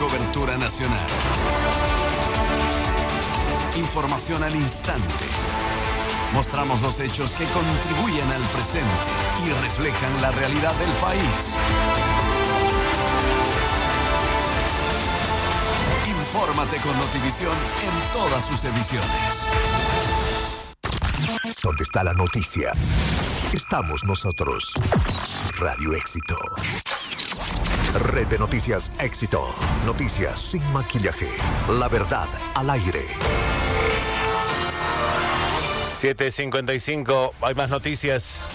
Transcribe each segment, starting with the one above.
cobertura nacional. Información al instante. Mostramos los hechos que contribuyen al presente y reflejan la realidad del país. Infórmate con Notivisión en todas sus ediciones. ¿Dónde está la noticia? Estamos nosotros. Radio Éxito. Red de Noticias Éxito. Noticias sin maquillaje. La verdad al aire. 7:55. Hay más noticias.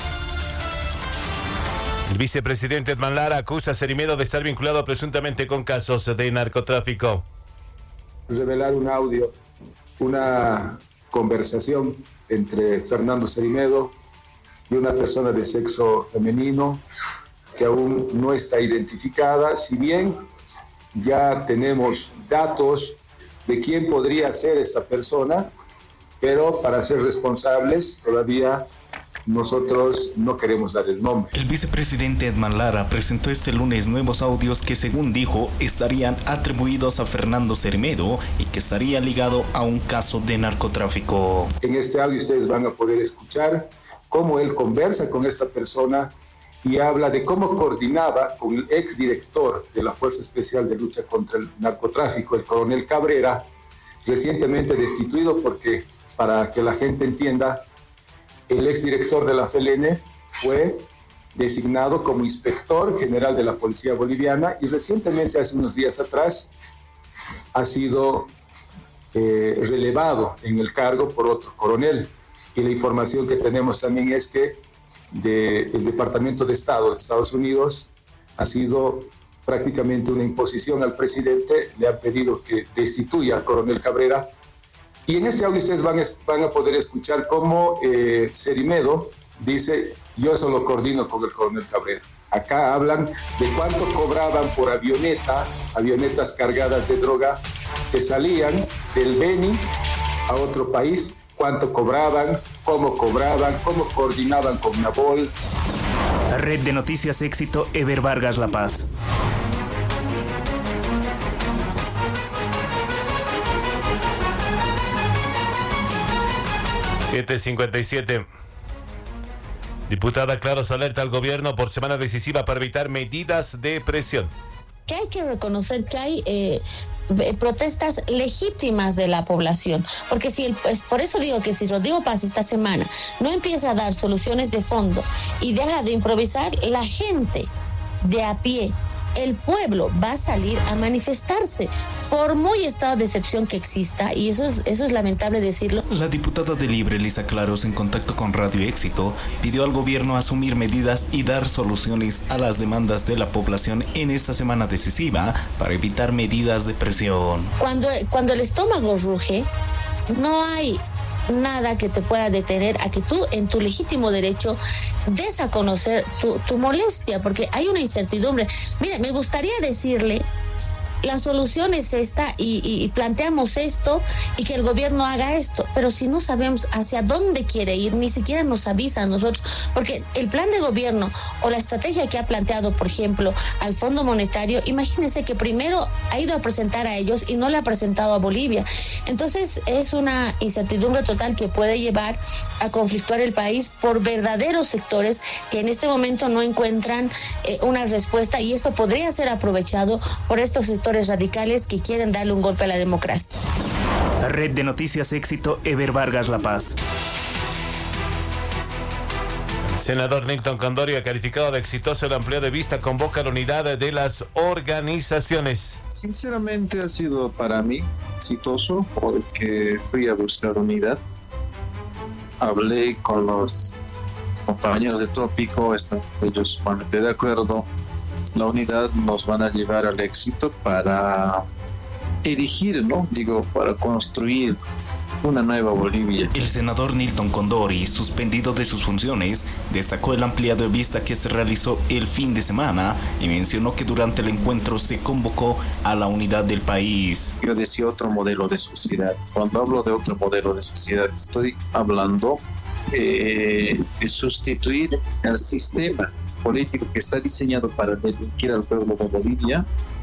El vicepresidente Edman Lara acusa a Cerimedo de estar vinculado presuntamente con casos de narcotráfico. Revelar un audio, una conversación entre Fernando Cerimedo y una persona de sexo femenino que aún no está identificada, si bien ya tenemos datos de quién podría ser esta persona, pero para ser responsables todavía nosotros no queremos dar el nombre. El vicepresidente Edman Lara presentó este lunes nuevos audios que, según dijo, estarían atribuidos a Fernando Cerimedo y que estaría ligado a un caso de narcotráfico. En este audio ustedes van a poder escuchar cómo él conversa con esta persona y habla de cómo coordinaba con el exdirector de la Fuerza Especial de Lucha contra el Narcotráfico, el coronel Cabrera, recientemente destituido porque, para que la gente entienda, el exdirector de la FELN fue designado como inspector general de la Policía Boliviana y recientemente, hace unos días atrás, ha sido relevado en el cargo por otro coronel. Y la información que tenemos también es que el Departamento de Estado de Estados Unidos ha sido prácticamente una imposición al presidente, le ha pedido que destituya al coronel Cabrera. Y en este audio ustedes van a poder escuchar cómo Cerimedo dice: yo eso lo coordino con el coronel Cabrera. Acá hablan de cuánto cobraban por avionetas cargadas de droga que salían del Beni a otro país, cuánto cobraban, cómo coordinaban con Nabol. Red de Noticias Éxito, Eber Vargas, La Paz. $7:57. Diputada Claros alerta al gobierno por semana decisiva para evitar medidas de presión. Que hay que reconocer que hay protestas legítimas de la población, porque por eso digo que si Rodrigo Paz esta semana no empieza a dar soluciones de fondo y deja de improvisar, la gente de a pie, el pueblo va a salir a manifestarse, por muy estado de excepción que exista, y eso es lamentable decirlo. La diputada de Libre, Elisa Claros, en contacto con Radio Éxito, pidió al gobierno asumir medidas y dar soluciones a las demandas de la población en esta semana decisiva para evitar medidas de presión. Cuando el estómago ruge, no hay nada que te pueda detener a que tú, en tu legítimo derecho, des a conocer tu molestia, porque hay una incertidumbre. Mire, me gustaría decirle: la solución es esta y planteamos esto y que el gobierno haga esto, pero si no sabemos hacia dónde quiere ir, ni siquiera nos avisa a nosotros, porque el plan de gobierno o la estrategia que ha planteado, por ejemplo, al Fondo Monetario, imagínense que primero ha ido a presentar a ellos y no le ha presentado a Bolivia. Entonces es una incertidumbre total que puede llevar a conflictuar el país por verdaderos sectores que en este momento no encuentran una respuesta, y esto podría ser aprovechado por estos sectores radicales que quieren darle un golpe a la democracia. Red de Noticias Éxito, Eber Vargas, La Paz. El senador Nilton Condori ha calificado de exitoso el amplio de vista, convoca a la unidad de las organizaciones. Sinceramente ha sido para mí exitoso porque fui a buscar unidad. Hablé con los compañeros de Trópico, ellos van a estar de acuerdo. La unidad nos van a llevar al éxito para erigir, para construir una nueva Bolivia. El senador Nilton Condori, suspendido de sus funciones, destacó el ampliado de vista que se realizó el fin de semana y mencionó que durante el encuentro se convocó a la unidad del país. Yo decía otro modelo de sociedad. Cuando hablo de otro modelo de sociedad, estoy hablando de sustituir el sistema político que está diseñado para delinquir al pueblo de Bolivia